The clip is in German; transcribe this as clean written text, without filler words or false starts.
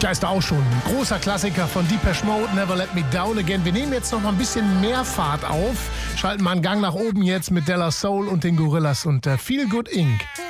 Da ist er auch schon. Ein großer Klassiker von Depeche Mode, Never Let Me Down Again. Wir nehmen jetzt noch mal ein bisschen mehr Fahrt auf. Schalten mal einen Gang nach oben jetzt mit Della Soul und den Gorillas und Feel Good Inc.